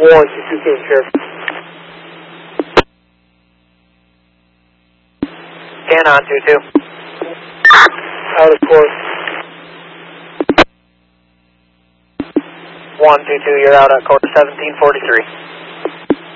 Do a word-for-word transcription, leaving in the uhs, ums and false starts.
one two two, King Sheriff. Scan on two two. Out of course. one two two, you're out at course seventeen forty-three.